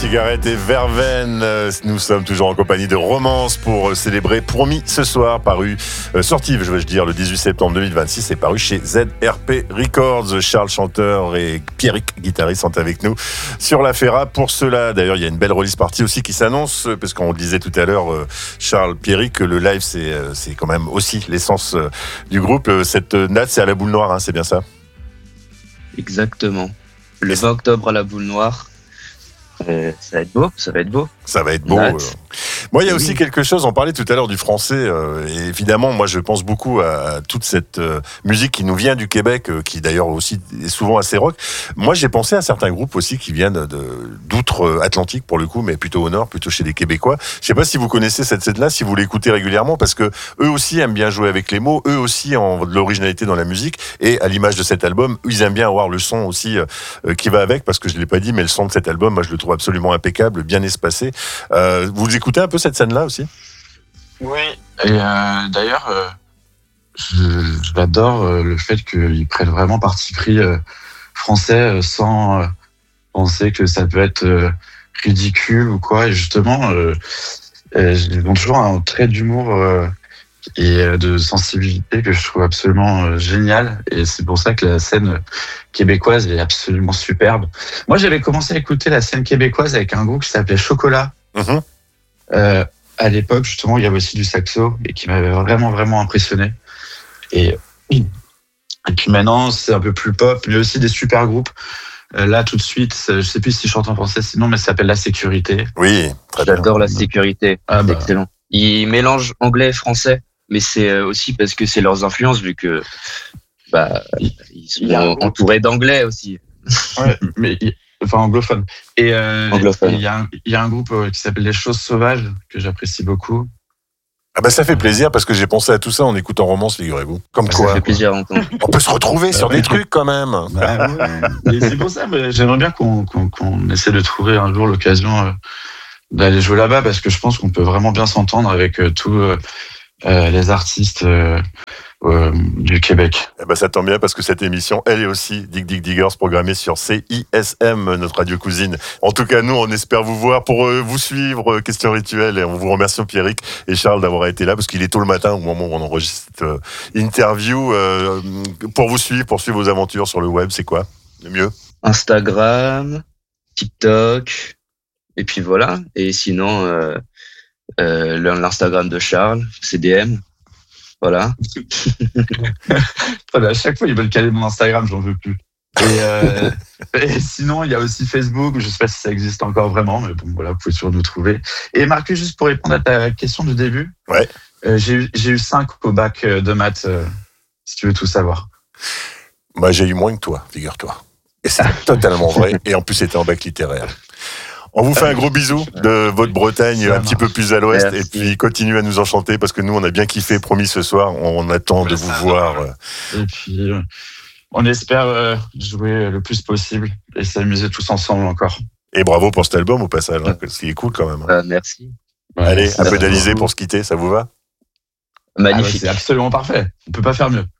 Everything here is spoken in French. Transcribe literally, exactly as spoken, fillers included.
Cigarette et Verveine. Nous sommes toujours en compagnie de Romance pour célébrer Promis ce soir, paru, euh, sorti, je veux dire, le dix-huit septembre deux mille vingt-six, c'est paru chez Z R P Records. Charles, chanteur, et Pierrick, guitariste, sont avec nous sur la Ferra. Pour cela, d'ailleurs, il y a une belle release party aussi qui s'annonce, parce qu'on le disait tout à l'heure, euh, Charles, Pierrick, le live, c'est, euh, c'est quand même aussi l'essence euh, du groupe. Cette date, c'est à la Boule Noire, hein, c'est bien ça? Exactement. Le vingt octobre à la Boule Noire. Euh, ça va être beau, ça va être beau. Ça va être beau. Euh. Moi, il y a aussi quelque chose, on parlait tout à l'heure du français, euh, et évidemment, moi, je pense beaucoup à, à toute cette euh, musique qui nous vient du Québec, euh, qui d'ailleurs aussi est souvent assez rock. Moi, j'ai pensé à certains groupes aussi qui viennent de, d'outre-Atlantique, pour le coup, mais plutôt au nord, plutôt chez les Québécois. Je sais pas si vous connaissez cette scène-là, si vous l'écoutez régulièrement, parce que eux aussi aiment bien jouer avec les mots, eux aussi ont de l'originalité dans la musique, et à l'image de cet album, ils aiment bien avoir le son aussi euh, qui va avec, parce que je l'ai pas dit, mais le son de cet album, moi, je le trouve absolument impeccable, bien espacé. Euh, vous écoutez un peu cette scène-là aussi? Oui, et euh, d'ailleurs, euh, je, j'adore euh, le fait qu'ils prennent vraiment parti pris euh, français euh, sans euh, penser que ça peut être euh, ridicule ou quoi. Et justement, euh, euh, ils ont toujours un trait d'humour euh, et euh, de sensibilité que je trouve absolument euh, génial. Et c'est pour ça que la scène québécoise est absolument superbe. Moi, j'avais commencé à écouter la scène québécoise avec un groupe qui s'appelait Chocolat. Mmh. Euh, à l'époque, justement, il y avait aussi du saxo et qui m'avait vraiment, vraiment impressionné. Et, et puis maintenant, c'est un peu plus pop, mais aussi des super groupes. Euh, là, tout de suite, je sais plus si je chante en français, sinon, mais ça s'appelle La Sécurité. Oui, très J'adore bien. La Sécurité. Ah, c'est bah. excellent. Ils mélangent anglais et français, mais c'est aussi parce que c'est leurs influences, vu que bah, ils sont entourés d'anglais aussi. Ouais, mais enfin anglophone. Et euh, anglophone. Il y a un, il y a un groupe qui s'appelle Les Choses Sauvages que j'apprécie beaucoup. Ah bah ça fait plaisir parce que j'ai pensé à tout ça en écoutant Romance, figurez-vous. Comme ça quoi. Ça fait plaisir à entendre. On peut se retrouver sur des trucs quand même. Bah, ouais. Et c'est pour ça, mais j'aimerais bien qu'on, qu'on, qu'on essaie de trouver un jour l'occasion euh, d'aller jouer là-bas parce que je pense qu'on peut vraiment bien s'entendre avec euh, tous euh, les artistes euh, Euh, du Québec. Eh ben ça tombe bien parce que cette émission, elle est aussi Dig Dig Diggers, programmée sur C I S M, notre radio cousine. En tout cas, nous, on espère vous voir pour euh, vous suivre, euh, question rituelle, et on vous remercie Pierrick et Charles d'avoir été là parce qu'il est tôt le matin au moment où on enregistre cette euh, interview. Euh, pour vous suivre, pour suivre vos aventures sur le web, c'est quoi le mieux? Instagram, TikTok, et puis voilà. Et sinon, euh, euh, l'Instagram de Charles, C D M. Voilà. À chaque fois, ils veulent caler mon Instagram, j'en veux plus. Et, euh, et sinon, il y a aussi Facebook. Je ne sais pas si ça existe encore vraiment, mais bon, voilà, vous pouvez toujours nous trouver. Et Marcus, juste pour répondre à ta question du début, ouais. euh, j'ai eu, j'ai eu cinq au bac de maths, euh, si tu veux tout savoir. Moi, j'ai eu moins que toi, figure-toi. Et c'est totalement vrai. Et en plus, c'était en bac littéraire. On vous fait un gros bisou de votre Bretagne un petit peu plus à l'ouest. Merci. Et puis continuez à nous enchanter parce que nous, on a bien kiffé, promis ce soir. On attend de vous voir. Et puis, on espère jouer le plus possible et s'amuser tous ensemble encore. Et bravo pour cet album au passage, hein, ce qui est cool quand même. Euh, merci. Allez, un peu d'Alizé pour se quitter, ça vous va? Magnifique. Ah bah c'est absolument parfait. On peut pas faire mieux.